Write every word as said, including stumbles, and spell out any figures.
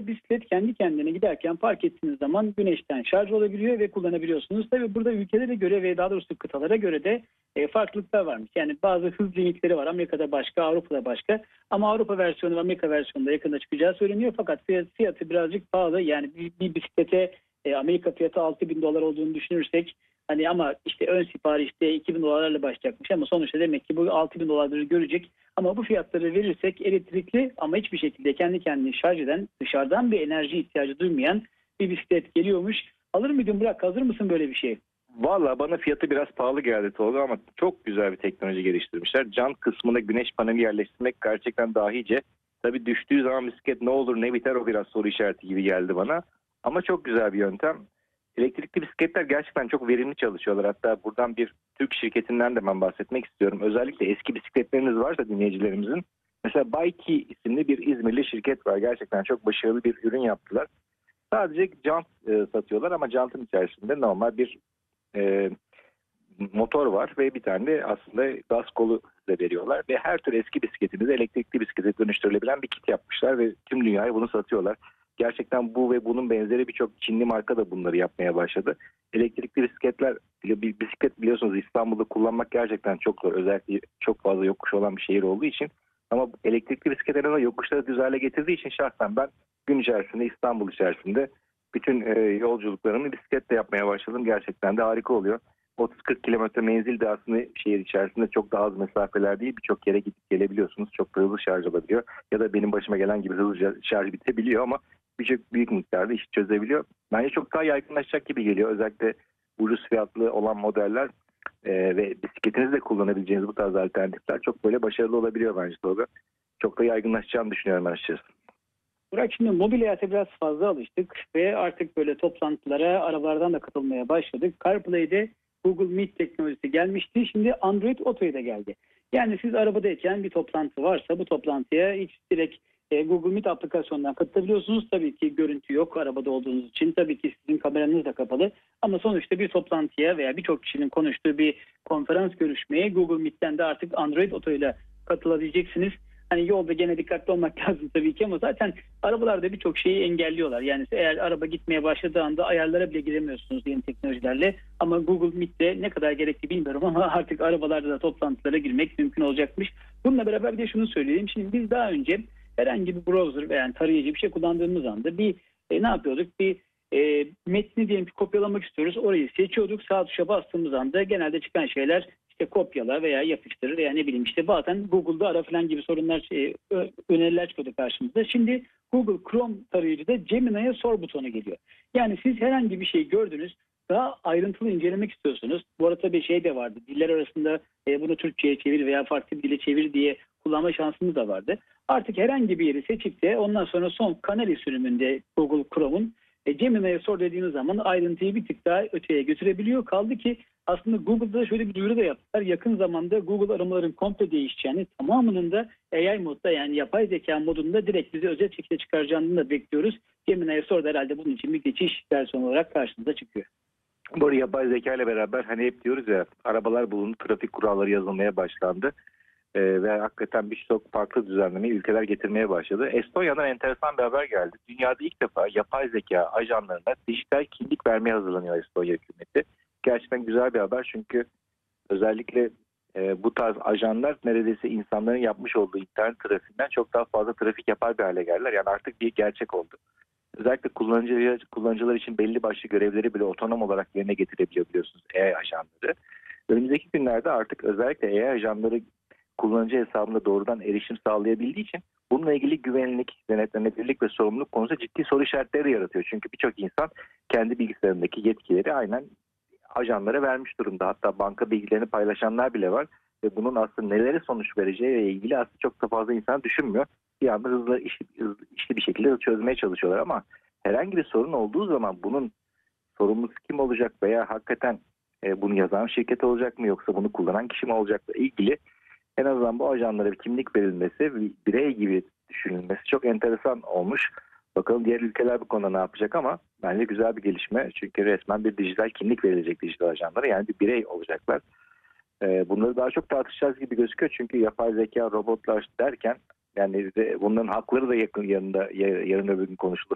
ve bisiklet kendi kendine giderken park ettiğiniz zaman güneşten şarj olabiliyor ve kullanabiliyorsunuz. Tabii burada ülkelere göre ve daha doğrusu kıtalara göre de e, farklılıklar varmış. Yani bazı hız limitleri var. Amerika'da başka, Avrupa'da başka. Ama Avrupa versiyonu ve Amerika versiyonunda yakında çıkacağı söyleniyor. Fakat fiyat, fiyatı birazcık pahalı. Yani bir, bir bisiklete e, Amerika fiyatı altı bin dolar olduğunu düşünürsek, hani ama işte ön siparişte iki bin dolarlarla başlayacakmış ama sonuçta demek ki bu altı bin dolarları görecek. Ama bu fiyatları verirsek elektrikli ama hiçbir şekilde kendi kendini şarj eden, dışarıdan bir enerji ihtiyacı duymayan bir bisiklet geliyormuş. Alır mıydın Burak? Hazır mısın böyle bir şey? Valla bana fiyatı biraz pahalı geldi Tolga ama çok güzel bir teknoloji geliştirmişler. Cam kısmına güneş paneli yerleştirmek gerçekten dahice. Tabii düştüğü zaman bisiklet ne olur ne biter o biraz soru işareti gibi geldi bana. Ama çok güzel bir yöntem. Elektrikli bisikletler gerçekten çok verimli çalışıyorlar. Hatta buradan bir Türk şirketinden de ben bahsetmek istiyorum. Özellikle eski bisikletleriniz varsa dinleyicilerimizin. Mesela Bayki isimli bir İzmirli şirket var. Gerçekten çok başarılı bir ürün yaptılar. Sadece jant e, satıyorlar ama jantın içerisinde normal bir e, motor var ve bir tane de aslında gaz kolu da veriyorlar. Ve her tür eski bisikletinizi elektrikli bisiklete dönüştürülebilen bir kit yapmışlar ve tüm dünyaya bunu satıyorlar. Gerçekten bu ve bunun benzeri birçok Çinli marka da bunları yapmaya başladı. Elektrikli bisikletler, bir bisiklet biliyorsunuz İstanbul'da kullanmak gerçekten çok zor. Özellikle çok fazla yokuş olan bir şehir olduğu için. Ama elektrikli bisikletlerin yokuşları düz hale getirdiği için şahsen ben gün içerisinde İstanbul içerisinde bütün e, yolculuklarımı bisikletle yapmaya başladım. Gerçekten de harika oluyor. otuz kırk kilometre menzil de aslında şehir içerisinde çok daha az mesafeler değil. Birçok yere gidip gelebiliyorsunuz. Çok da hızlı şarj olabiliyor. Ya da benim başıma gelen gibi hızlı şarj bitebiliyor ama birçok büyük miktarda iş çözebiliyor. Bence çok daha yaygınlaşacak gibi geliyor. Özellikle ucuz fiyatlı olan modeller e, ve bisikletinizi de kullanabileceğiniz bu tarz alternatifler çok böyle başarılı olabiliyor bence Tolga. Çok da yaygınlaşacağını düşünüyorum ben açıkçası. Burak, şimdi mobil hayata biraz fazla alıştık ve artık böyle toplantılara arabalardan da katılmaya başladık. CarPlay'de Google Meet teknolojisi gelmişti. Şimdi Android Auto'ya da geldi. Yani siz arabadayken bir toplantı varsa bu toplantıya hiç direkt e, Google Meet aplikasyonundan katılabiliyorsunuz. Tabii ki görüntü yok arabada olduğunuz için. Tabii ki sizin kameranız da kapalı. Ama sonuçta bir toplantıya veya birçok kişinin konuştuğu bir konferans görüşmeye Google Meet'ten de artık Android Auto ile katılabileceksiniz. Hani yolda gene dikkatli olmak lazım tabii ki ama zaten arabalarda birçok şeyi engelliyorlar. Yani eğer araba gitmeye başladığı anda ayarlara bile giremiyorsunuz yeni teknolojilerle. Ama Google Meet'te ne kadar gerekli bilmiyorum ama artık arabalarda da toplantılara girmek mümkün olacakmış. Bununla beraber bir de şunu söyleyeyim. Şimdi biz daha önce herhangi bir browser veya yani tarayıcı bir şey kullandığımız anda bir e, ne yapıyorduk? Bir e, metni diyelim ki kopyalamak istiyoruz. Orayı seçiyorduk. Sağ tuşa bastığımız anda genelde çıkan şeyler İşte kopyala veya yapıştırır veya ne bileyim işte bazen Google'da ara falan gibi sorunlar şey, öneriler çıkıyordu karşımıza. Şimdi Google Chrome tarayıcıda Gemini'ye sor butonu geliyor. Yani siz herhangi bir şey gördünüz, daha ayrıntılı incelemek istiyorsunuz. Bu arada bir şey de vardı. Diller arasında e, bunu Türkçe'ye çevir veya farklı bir dile çevir diye kullanma şansımız da vardı. Artık herhangi bir yeri seçip de ondan sonra son kanali sürümünde Google Chrome'un e, Gemini'ye sor dediğiniz zaman ayrıntıyı bir tık daha öteye götürebiliyor. Kaldı ki aslında Google'da şöyle bir duyuru da yaptılar. Yakın zamanda Google aramaların komple değişeceğini, tamamının da A I modda yani yapay zeka modunda direkt bize özet şekilde çıkaracağını da bekliyoruz. Gemini'ye sor da herhalde bunun için bir geçiş versiyonu olarak karşımıza çıkıyor. Bu yapay zeka ile beraber hani hep diyoruz ya arabalar bulundu, trafik kuralları yazılmaya başlandı. Ee, ve hakikaten birçok farklı düzenlemeyi ülkeler getirmeye başladı. Estonya'dan enteresan bir haber geldi. Dünyada ilk defa yapay zeka ajanlarına dijital kimlik vermeye hazırlanıyor Estonya hükümeti. Gerçekten güzel bir haber çünkü özellikle e, bu tarz ajanlar neredeyse insanların yapmış olduğu internet trafiğinden çok daha fazla trafik yapar bir hale geldiler. Yani artık bir gerçek oldu. Özellikle kullanıcılar, kullanıcılar için belli başlı görevleri bile otonom olarak yerine getirebiliyor biliyorsunuz A I ajanları. Önümüzdeki günlerde artık özellikle A I ajanları kullanıcı hesabına doğrudan erişim sağlayabildiği için bununla ilgili güvenlik, denetlenebilirlik ve sorumluluk konusunda ciddi soru işaretleri yaratıyor. Çünkü birçok insan kendi bilgisayarındaki yetkileri aynen ajanlara vermiş durumda. Hatta banka bilgilerini paylaşanlar bile var. Ve bunun aslında nelere sonuç vereceğiyle ilgili aslında çok da fazla insan düşünmüyor. Bir anda hızlı, işli, hızlı, işli bir şekilde çözmeye çalışıyorlar. Ama herhangi bir sorun olduğu zaman bunun sorumlusu kim olacak veya hakikaten e, bunu yazan şirket olacak mı yoksa bunu kullanan kişi mi olacakla ilgili en azından bu ajanlara bir kimlik verilmesi, birey gibi düşünülmesi çok enteresan olmuş. Bakalım diğer ülkeler bu konuda ne yapacak ama bence güzel bir gelişme. Çünkü resmen bir dijital kimlik verilecek dijital ajanlara. Yani bir birey olacaklar. Bunları daha çok tartışacağız gibi gözüküyor. Çünkü yapay zeka, robotlar derken yani bunların hakları da yakın yanında yarın öbür gün konuşulur.